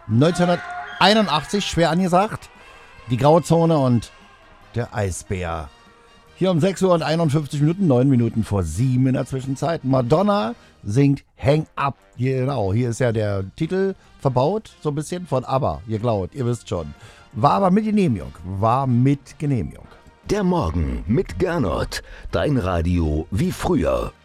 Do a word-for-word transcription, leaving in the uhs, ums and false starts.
neunzehnhunderteinundachtzig, schwer angesagt. Die Grauzone und der Eisbär. Hier um sechs Uhr und einundfünfzig Minuten, neun Minuten vor sieben in der Zwischenzeit. Madonna singt Hang Up. Genau, hier ist ja der Titel verbaut, so ein bisschen von ABBA. Ihr glaubt, ihr wisst schon. War aber mit Genehmigung. War mit Genehmigung. Der Morgen mit Gernot. Dein Radio wie früher.